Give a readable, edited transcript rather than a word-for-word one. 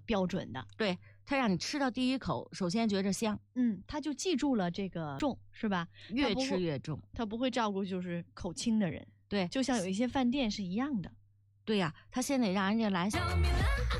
标准的。 对，它让你吃到第一口，首先觉着香， 他就记住了这个重，是吧？ 越吃越重。 他不会照顾就是口轻的人。 对， 就像有一些饭店是一样的。 对呀，他先得让人家来。